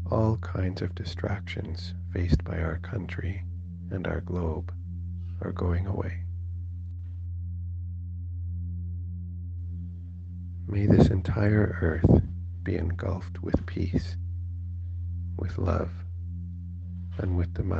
all kinds of distractions faced by our country and our globe are going away. May this entire earth be engulfed with peace, with love, and with the